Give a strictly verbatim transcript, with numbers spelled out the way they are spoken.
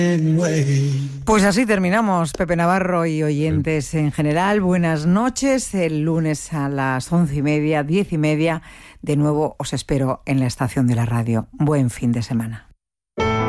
Pues así terminamos, Pepe Navarro y oyentes en general. Buenas noches. El lunes a las once y media, diez y media, de nuevo os espero en la estación de la radio. Buen fin de semana.